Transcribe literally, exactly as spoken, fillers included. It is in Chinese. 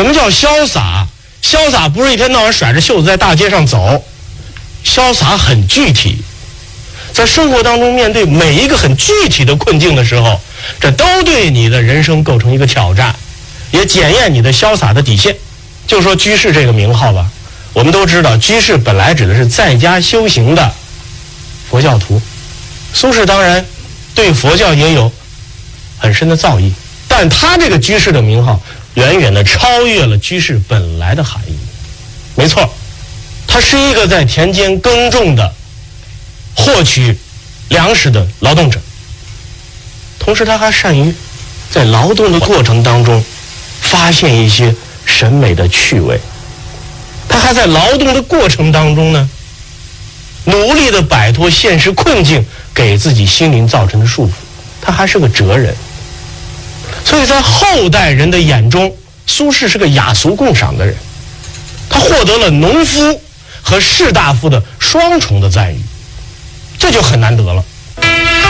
什么叫潇洒？潇洒不是一天到晚甩着袖子在大街上走，潇洒很具体，在生活当中面对每一个很具体的困境的时候，这都对你的人生构成一个挑战，也检验你的潇洒的底线。就说居士这个名号吧，我们都知道居士本来指的是在家修行的佛教徒，苏轼当然对佛教也有很深的造诣，但他这个居士的名号远远的超越了居士本来的含义。没错，他是一个在田间耕种的获取粮食的劳动者，同时他还善于在劳动的过程当中发现一些审美的趣味，他还在劳动的过程当中呢努力的摆脱现实困境给自己心灵造成的束缚，他还是个哲人。所以在后代人的眼中，苏轼是个雅俗共赏的人，他获得了农夫和士大夫的双重的赞誉，这就很难得了。